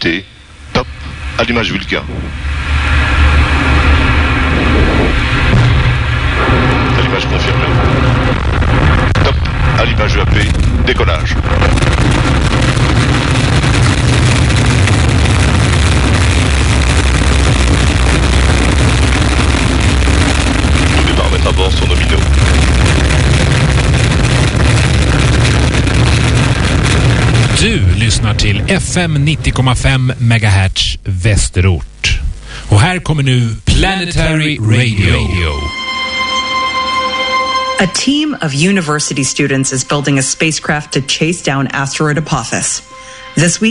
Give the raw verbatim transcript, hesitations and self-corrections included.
accepté. Top, allumage Vulcain. Allumage confirmé. Top, allumage U A P, décollage. Tous les paramètres à bord sont nominaux. Du lyssnar till F M nittio komma fem megahertz Västerort. Och här kommer nu Planetary Radio. A team of university students is building a spacecraft to chase down asteroid Apophis. This week